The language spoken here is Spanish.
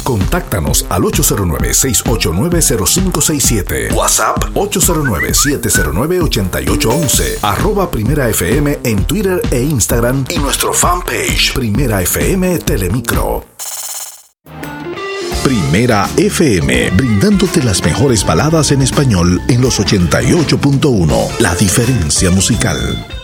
Contáctanos al 809-689-0567. WhatsApp 809-709-8811. @Primera FM en Twitter e Instagram y nuestro fanpage Primera FM Telemicro. Primera FM, brindándote las mejores baladas en español en los 88.1. La diferencia musical.